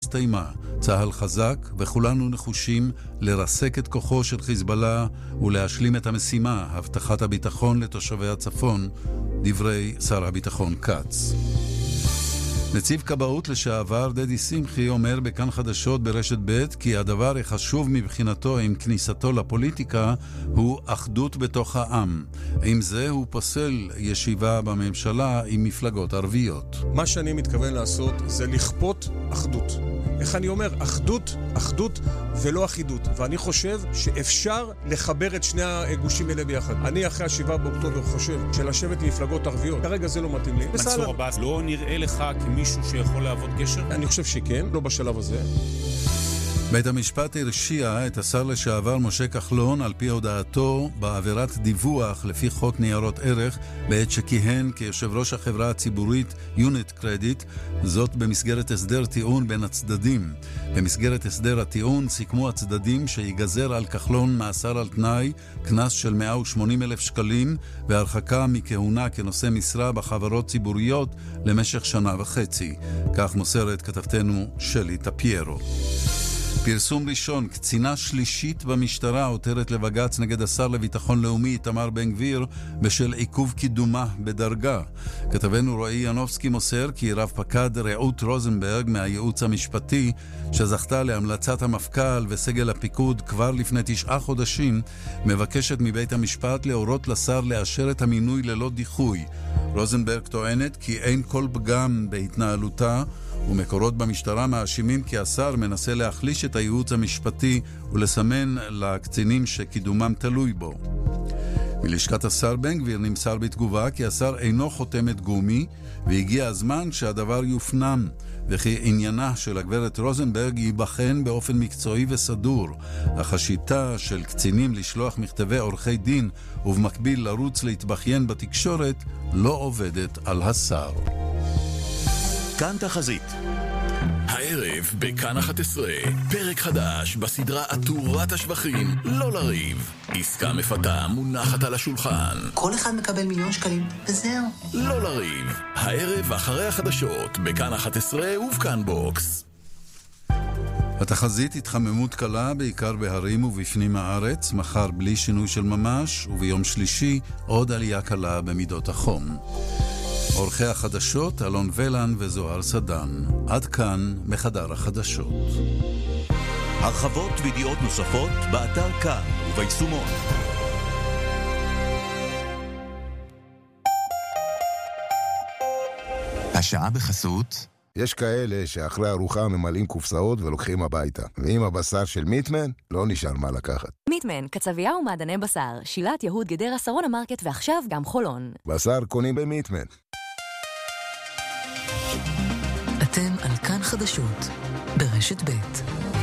הסתיימה. צהל חזק וכולנו נחושים לרסק את כוחו של חיזבאללה ולהשלים את המשימה, הבטחת הביטחון לתושבי הצפון, דברי שר הביטחון קץ. נציב כבאות לשעבר דדי שמחי אומר בכאן חדשות ברשת ב' כי הדבר החשוב מבחינתו עם כניסתו לפוליטיקה הוא אחדות בתוך העם. עם זה הוא פוסל ישיבה בממשלה עם מפלגות ערביות. מה שאני מתכוון לעשות זה לכפות אחדות. איך אני אומר? אחדות ולא אחידות. ואני חושב שאפשר לחבר את שני הגושים האלה ביחד. אני אחרי 7 באוקטובר חושב שלשבת עם מפלגות ערביות, כרגע זה לא מתאים לי. מנסור עבאס לא נראה לך כמישהו שיכול לעבוד גשר? אני חושב שכן, לא בשלב הזה. בית המשפט הרשיע את השר לשעבר משה כחלון על פי הודעתו בעבירת דיווח לפי חוק ניירות ערך בעת שכיהן כיושב ראש החברה הציבורית יוניט קרדיט, זאת במסגרת הסדר טיעון בין הצדדים. במסגרת הסדר הטיעון סיכמו הצדדים שיגזר על כחלון מאסר על תנאי, קנס של 180,000 שקלים והרחקה מכהונה כנושא משרה בחברות ציבוריות למשך 1.5 שנה. כך מוסרת כתבתנו שלי טפיירו. פרסום ראשון, קצינה שלישית במשטרה עותרת לבג"ץ נגד השר לביטחון לאומי איתמר בן גביר בשל עיכוב קידומה בדרגה. כתבנו רועי ינובסקי מוסר כי רב פקד רעות רוזנברג מהייעוץ המשפטי שזכתה להמלצת המפכ"ל וסגל הפיקוד כבר לפני 9 חודשים מבקשת מבית המשפט להורות לשר לאשר את המינוי ללא דיחוי. רוזנברג טוענת כי אין כל פגם בהתנהלותה ומקורות במשטרה מאשימים כי השר מנסה להחליש את הייעוץ המשפטי ולסמן לקצינים שקידומם תלוי בו. מלשכת השר בן גביר נמסר בתגובה כי השר אינו חותמת גומי והגיע הזמן שהדבר יופנם וכי עניינה של הגברת רוזנברג ייבחן באופן מקצועי וסדור. אך השיטה של קצינים לשלוח מכתבי עורכי דין ובמקביל לרוץ להתבכיין בתקשורת לא עובדת על השר. כאן תחזית. הערב בכאן 11, פרק חדש בסדרה עטורת השבחים, לא לריב. עסקה מפתה מונחת על השולחן. כל אחד מקבל 1,000,000 שקלים, וזהו. לא לריב. הערב אחרי החדשות, בכאן 11 ובכאן בוקס. התחזית התחממות קלה בעיקר בהרים ובפנים הארץ, מחר בלי שינוי של ממש, וביום שלישי עוד עלייה קלה במידות החום. עורכי החדשות אלון ולן וזוהר סדן. עד כאן מחדר החדשות. הרחבות וידיעות נוספות באתר כאן וביישומון. השעה בחסות. יש כאלה שאחרי ארוחה ממלאים קופסאות ולוקחים הביתה. ועם הבשר של מיטמן לא נשאר מה לקחת. מיטמן, קצבייה ומעדני בשר, שילת יהוד גדרה שרון המרקט ועכשיו גם חולון. בשר קונים במיטמן. אתם על כאן חדשות ברשת ב'.